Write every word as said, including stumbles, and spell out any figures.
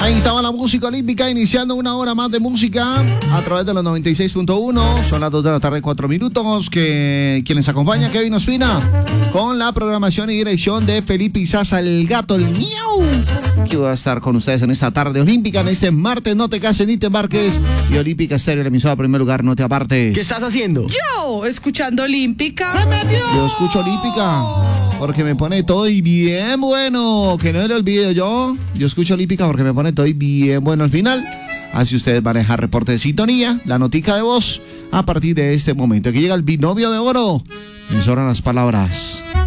Ahí estaba la música olímpica, iniciando una hora más de música a través de los noventa y seis punto uno. Son las dos de la tarde, cuatro minutos. Que quienes acompañan, Kevin Ospina, con la programación y dirección de Felipe Izaza, el gato, el miau, que va a estar con ustedes en esta tarde olímpica, en este martes. No te cases ni te embarques. Y Olímpica Estéreo, la emisora de primer lugar, no te apartes. ¿Qué estás haciendo? Yo, escuchando Olímpica. ¡Se metió! Yo escucho Olímpica porque me pone todo y bien bueno. Que no le olvide yo. Yo escucho Olímpica porque me pone todo y bien bueno al final. Así ustedes van a dejar reporte de sintonía, la notica de voz a partir de este momento. Aquí llega el binomio de oro. Me sobran las palabras.